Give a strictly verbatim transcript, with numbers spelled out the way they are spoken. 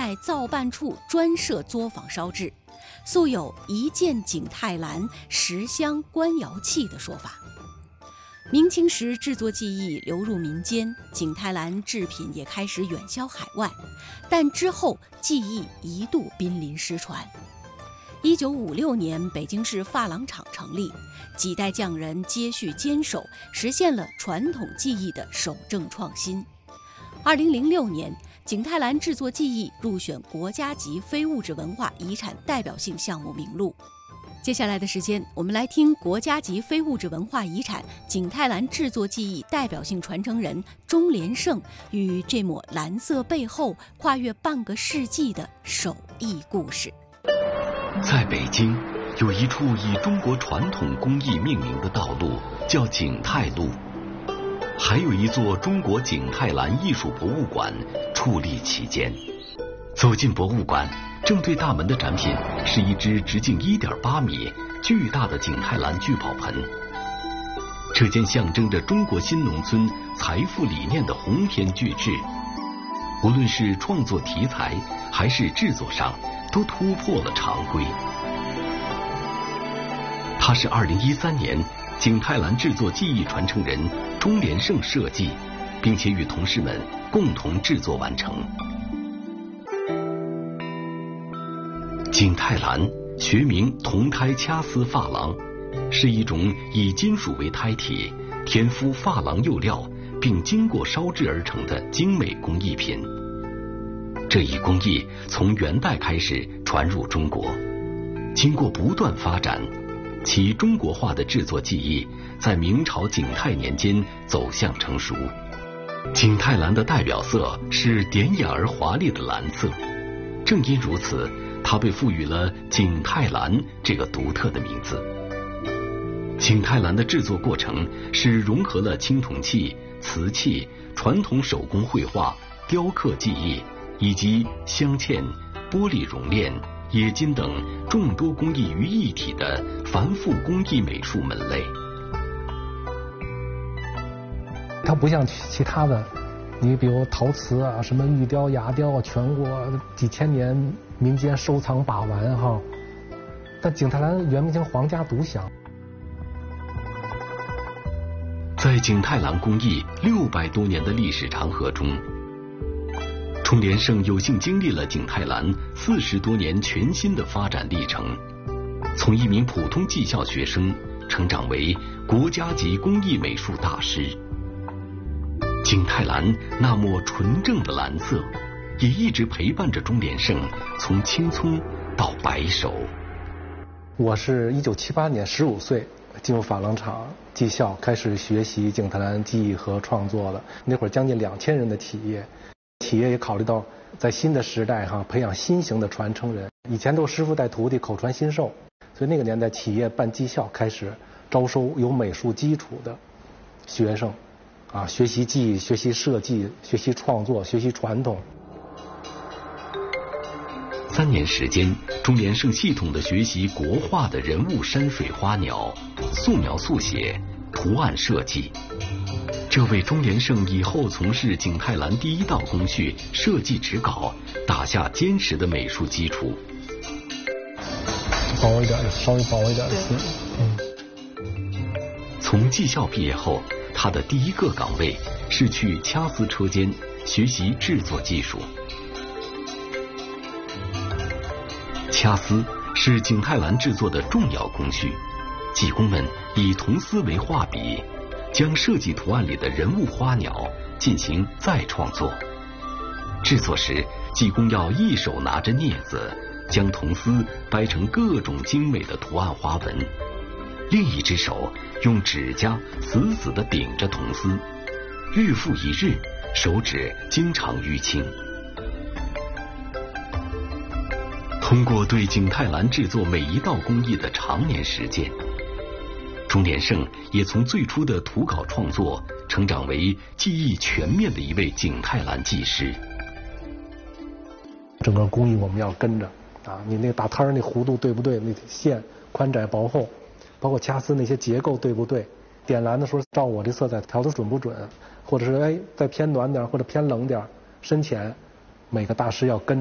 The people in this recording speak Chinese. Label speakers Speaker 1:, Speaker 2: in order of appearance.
Speaker 1: 在造办处专设作坊烧制，素有一件景泰蓝，十香官窑器的说法。明清时制作技艺流入民间，景泰蓝制品也开始远销海外，但之后技艺一度濒临失传。一九五六年，北京市珐琅厂成立，几代匠人接续坚守，实现了传统技艺的守正创新。二零零六年，景泰蓝制作技艺入选国家级非物质文化遗产代表性项目名录。接下来的时间，我们来听国家级非物质文化遗产景泰蓝制作技艺代表性传承人钟连胜与这抹蓝色背后跨越半个世纪的手艺故事。
Speaker 2: 在北京，有一处以中国传统工艺命名的道路，叫景泰路。还有一座中国景泰蓝艺术博物馆矗立其间。走进博物馆，正对大门的展品是一只直径 一点八米巨大的景泰蓝聚宝盆。这件象征着中国新农村财富理念的鸿篇巨制，无论是创作题材还是制作上，都突破了常规。它是二零一三年景泰蓝制作技艺传承人钟连胜设计，并且与同事们共同制作完成。景泰蓝学名铜胎掐丝珐琅，是一种以金属为胎体，填敷珐琅釉料，并经过烧制而成的精美工艺品。这一工艺从元代开始传入中国，经过不断发展，其中国化的制作技艺在明朝景泰年间走向成熟。景泰蓝的代表色是典雅而华丽的蓝色，正因如此，它被赋予了景泰蓝这个独特的名字。景泰蓝的制作过程是融合了青铜器、瓷器、传统手工绘画、雕刻技艺以及镶嵌、玻璃熔炼、冶金等众多工艺于一体的繁复工艺美术门类。
Speaker 3: 它不像其他的，你比如陶瓷啊、什么玉雕、牙雕啊，全国几千年民间收藏把玩哈。但景泰蓝原名叫皇家独享。
Speaker 2: 在景泰蓝工艺六百多年的历史长河中，钟连胜有幸经历了景泰蓝四十多年全新的发展历程，从一名普通技校学生成长为国家级工艺美术大师。景泰蓝那抹纯正的蓝色，也一直陪伴着钟连胜从青葱到白首。
Speaker 3: 我是一九七八年十五岁进入珐琅厂技校，开始学习景泰蓝技艺和创作的。那会儿将近两千人的企业，企业也考虑到在新的时代哈，培养新型的传承人。以前都是师傅带徒弟，口传心授，所以那个年代企业办技校，开始招收有美术基础的学生。啊，学习技艺，学习设计，学习创作，学习传统。
Speaker 2: 三年时间，钟连胜系统地学习国画的人物、山水、花鸟、素描速写、图案设计，这为钟连胜以后从事景泰蓝第一道工序设计指稿打下坚实的美术基础。
Speaker 3: 薄一点，稍微薄一点的丝。嗯。
Speaker 2: 从技校毕业后，他的第一个岗位是去掐丝车间学习制作技术。掐丝是景泰蓝制作的重要工序，技工们以铜丝为画笔，将设计图案里的人物、花鸟进行再创作。制作时，技工要一手拿着镊子，将铜丝掰成各种精美的图案花纹，另一只手用指甲死死地顶着铜丝，日复一日，手指经常淤青。通过对景泰蓝制作每一道工艺的常年实践，钟连胜也从最初的图稿创作成长为技艺全面的一位景泰蓝技师。
Speaker 3: 整个工艺我们要跟着啊，你那个打摊儿那弧度对不对？那线宽窄薄厚，包括掐丝那些结构对不对？点蓝的时候照我这色彩调的准不准？或者是哎再偏暖点或者偏冷点，深浅，每个大师要跟。